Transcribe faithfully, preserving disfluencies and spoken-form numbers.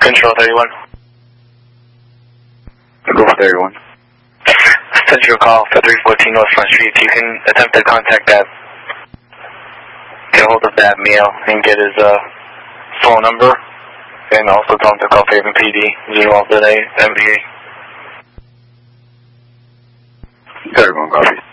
Central thirty-one. Go for thirty-one. Central call for three fourteen North Front Street. You can attempt to contact that, get a hold of that male and get his uh, phone number, and also tell him to call Fairview P D. He's involved in a M V A. thirty-one, copy.